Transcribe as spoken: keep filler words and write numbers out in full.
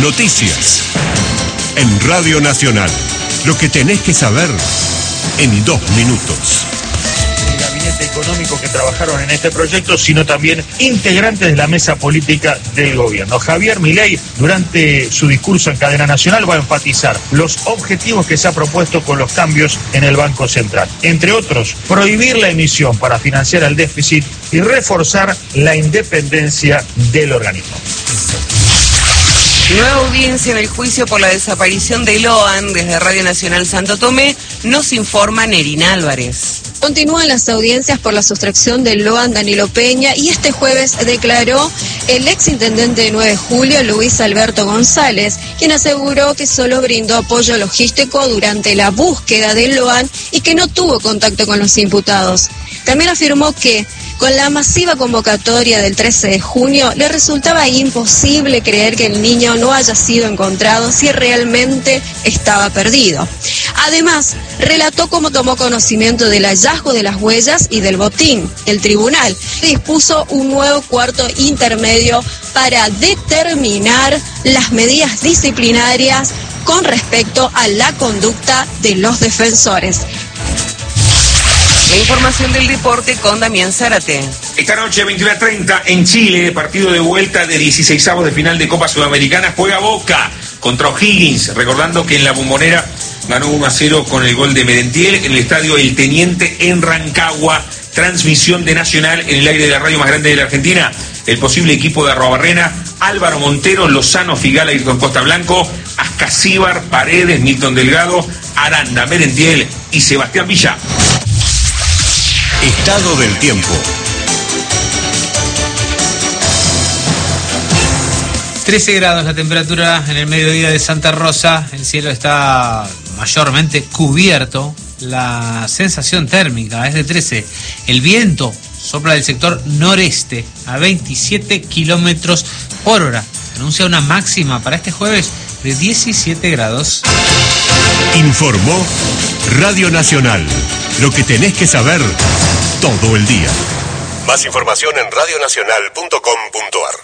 noticias. En Radio Nacional, lo que tenés que saber en dos minutos. El gabinete económico que trabajaron en este proyecto, sino también integrantes de la mesa política del gobierno. Javier Milei, durante su discurso en cadena nacional, va a enfatizar los objetivos que se ha propuesto con los cambios en el Banco Central. Entre otros, prohibir la emisión para financiar el déficit y reforzar la independencia del organismo. Nueva audiencia en el juicio por la desaparición de Loan. Desde Radio Nacional Santo Tomé nos informa Nerina Álvarez. Continúan las audiencias por la sustracción del Loan Danilo Peña y este jueves declaró el exintendente de nueve de julio, Luis Alberto González, quien aseguró que solo brindó apoyo logístico durante la búsqueda del Loan y que no tuvo contacto con los imputados. También afirmó que con la masiva convocatoria del trece de junio, le resultaba imposible creer que el niño no haya sido encontrado si realmente estaba perdido. Además, relató cómo tomó conocimiento del hallazgo de las huellas y del botín. El tribunal dispuso un nuevo cuarto intermedio para determinar las medidas disciplinarias con respecto a la conducta de los defensores. La información del deporte con Damián Zárate. Esta noche, veintiuna treinta, en Chile, partido de vuelta de dieciseisavos de final de Copa Sudamericana, juega Boca contra O'Higgins, recordando que en la Bombonera ganó uno a cero con el gol de Merentiel en el estadio El Teniente en Rancagua. Transmisión de Nacional en el aire de la radio más grande de la Argentina. El posible equipo de Arrobarrena: Álvaro Montero, Lozano, Figala, Ayrton Costa Blanco, Ascasíbar, Paredes, Milton Delgado, Aranda, Merentiel y Sebastián Villa. Estado del tiempo. trece grados la temperatura en el mediodía de Santa Rosa. El cielo está mayormente cubierto. La sensación térmica es de trece. El viento sopla del sector noreste a veintisiete kilómetros por hora. Anuncia una máxima para este jueves de diecisiete grados. Informó Radio Nacional. Lo que tenés que saber todo el día. Más información en radionacional punto com punto ar.